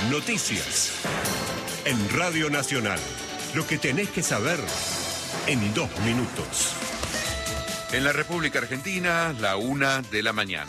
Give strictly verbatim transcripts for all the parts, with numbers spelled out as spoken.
Noticias. En Radio Nacional. Lo que tenés que saber en dos minutos. En la República Argentina, la una de la mañana.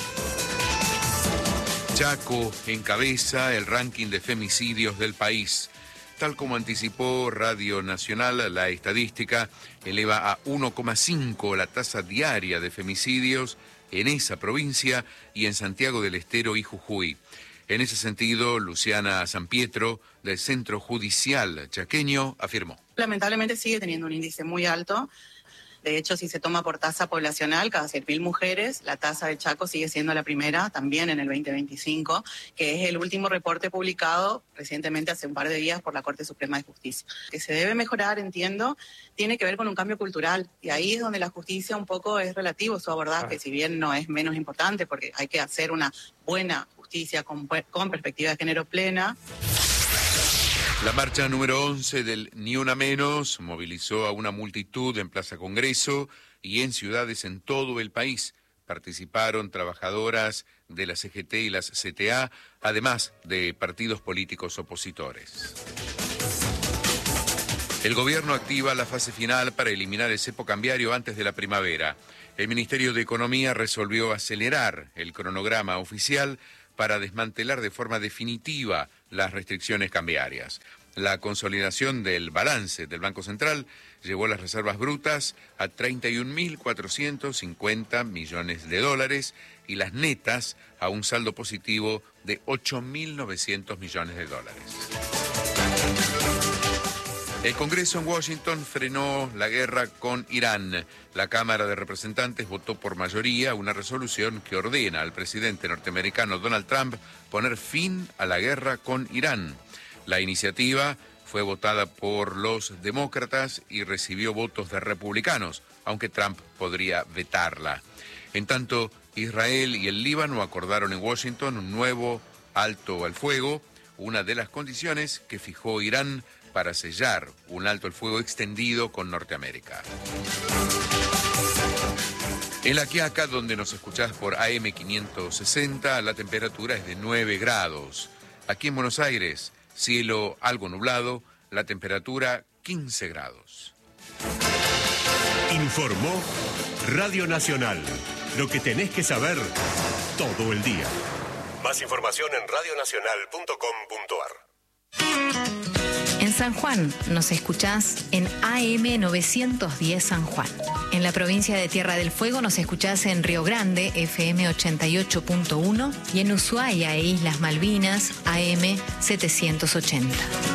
Chaco encabeza el ranking de femicidios del país. Tal como anticipó Radio Nacional, la estadística eleva a uno coma cinco la tasa diaria de femicidios en esa provincia y en Santiago del Estero y Jujuy. En ese sentido, Luciana Sampietro, del Centro Judicial Chaqueño, afirmó. Lamentablemente sigue teniendo un índice muy alto. De hecho, si se toma por tasa poblacional, cada cien mil mujeres, la tasa de Chaco sigue siendo la primera, también en el veinte veinticinco, que es el último reporte publicado recientemente, hace un par de días, por la Corte Suprema de Justicia. Que se debe mejorar, entiendo, tiene que ver con un cambio cultural. Y ahí es donde la justicia un poco es relativo su abordaje, ah. si bien no es menos importante, porque hay que hacer una buena justicia con, con perspectiva de género plena. La marcha número once del Ni Una Menos movilizó a una multitud en Plaza Congreso y en ciudades en todo el país. Participaron trabajadoras de la C G T y las C T A, además de partidos políticos opositores. El gobierno activa la fase final para eliminar el cepo cambiario antes de la primavera. El Ministerio de Economía resolvió acelerar el cronograma oficial para desmantelar de forma definitiva las restricciones cambiarias. La consolidación del balance del Banco Central llevó las reservas brutas a treinta y un mil cuatrocientos cincuenta millones de dólares y las netas a un saldo positivo de ocho mil novecientos millones de dólares. El Congreso en Washington frenó la guerra con Irán. La Cámara de Representantes votó por mayoría una resolución que ordena al presidente norteamericano Donald Trump poner fin a la guerra con Irán. La iniciativa fue votada por los demócratas y recibió votos de republicanos, aunque Trump podría vetarla. En tanto, Israel y el Líbano acordaron en Washington un nuevo alto al fuego, una de las condiciones que fijó Irán para sellar un alto al fuego extendido con Norteamérica. En La Quiaca, donde nos escuchás por A M quinientos sesenta, la temperatura es de nueve grados. Aquí en Buenos Aires, cielo algo nublado, la temperatura quince grados. Informó Radio Nacional. Lo que tenés que saber todo el día. Más información en radio nacional punto com punto a r. En San Juan nos escuchás en A M novecientos diez San Juan. En la provincia de Tierra del Fuego nos escuchás en Río Grande, F M ochenta y ocho punto uno, y en Ushuaia e Islas Malvinas, A M setecientos ochenta.